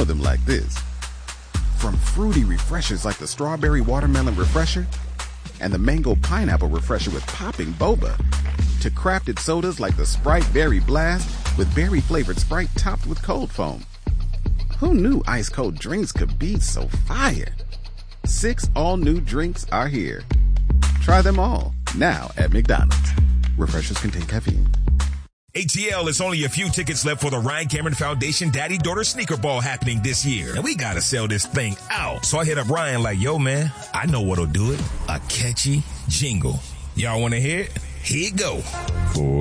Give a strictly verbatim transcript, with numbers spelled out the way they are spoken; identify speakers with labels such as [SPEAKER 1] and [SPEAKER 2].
[SPEAKER 1] know them like this. From fruity refreshers like the Strawberry Watermelon Refresher and the Mango Pineapple Refresher with popping boba, to crafted sodas like the Sprite Berry Blast with berry-flavored Sprite topped with cold foam. Who knew ice-cold drinks could be so fire? Six all-new drinks are here. Try them all, now at McDonald's. Refreshers contain caffeine.
[SPEAKER 2] A T L, is only a few tickets left for the Ryan Cameron Foundation Daddy-Daughter Sneaker Ball happening this year. And we gotta sell this thing out. So I hit up Ryan like, yo, man, I know what'll do it. A catchy jingle. Y'all wanna hear it? Here it go. For